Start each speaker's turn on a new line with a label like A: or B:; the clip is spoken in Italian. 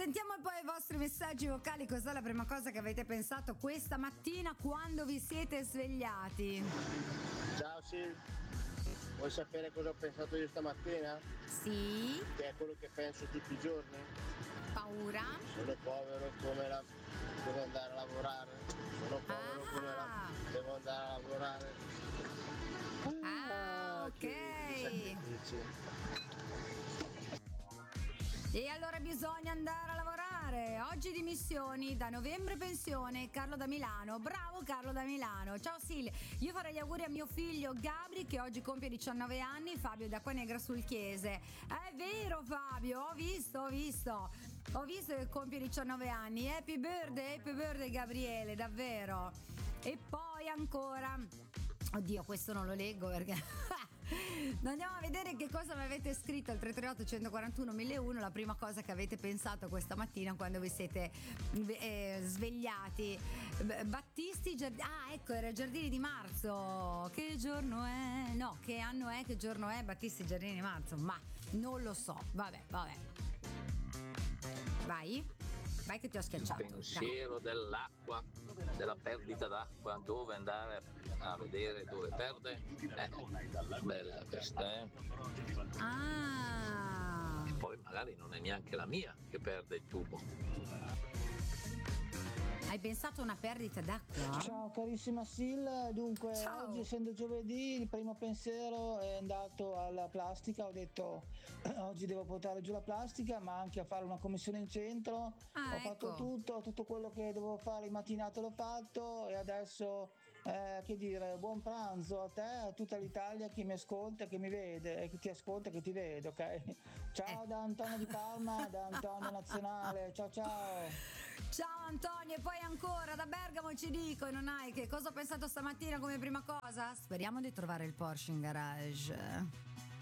A: Sentiamo poi i vostri messaggi vocali. Cos'è la prima cosa che avete pensato questa mattina quando vi siete svegliati?
B: Ciao Sil, vuoi sapere cosa ho pensato io stamattina?
A: Sì.
B: Che è quello che penso tutti i giorni?
A: Paura.
B: Sono povero devo andare a lavorare. Sono povero devo andare a lavorare.
A: Ok.
B: Che sacrifici.
A: E allora bisogna andare a lavorare. Oggi dimissioni, da novembre pensione. Carlo da Milano. Bravo Carlo da Milano. Ciao Sil, io farei gli auguri a mio figlio Gabri che oggi compie 19 anni. Fabio da Acquanegra sul Chiese. È vero Fabio, ho visto che compie 19 anni. Happy birthday Gabriele, davvero. E poi ancora, oddio, questo non lo leggo perché andiamo a vedere che cosa mi avete scritto al 338 141 1001. La prima cosa che avete pensato questa mattina quando vi siete svegliati. Battisti ecco, era Giardini di Marzo. Che giorno è? No, che anno è? Che giorno è? Battisti Giardini di Marzo? Ma non lo so. Vabbè. Vai che ti ho schiacciato.
C: Il pensiero dell'acqua, della perdita d'acqua, dove andare a vedere dove perde. Bella questa, Poi magari non è neanche la mia che perde il tubo.
A: Hai pensato a una perdita d'acqua?
D: Ciao carissima Sil, dunque
A: Ciao.
D: Oggi essendo giovedì il primo pensiero è andato alla plastica, ho detto oggi devo portare giù la plastica ma anche a fare una commissione in centro, ho fatto tutto quello che dovevo fare in mattinata l'ho fatto e adesso che dire, buon pranzo a te, a tutta l'Italia, chi mi ascolta, che mi vede, che ti ascolta, che ti vede, ok? Ciao da Antonio di Palma, da Antonio Nazionale, ciao.
A: Ciao Antonio, e poi ancora da Bergamo ci dicono, che cosa ho pensato stamattina come prima cosa? Speriamo di trovare il Porsche in garage.